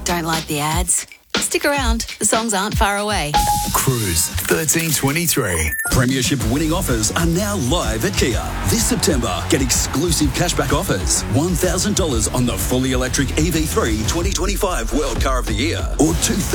Don't like the ads? Stick around. The songs aren't far away. Cruise 1323. Premiership winning offers are now live at Kia. This September, get exclusive cashback offers. $1,000 on the fully electric EV3 2025 World Car of the Year or $2,000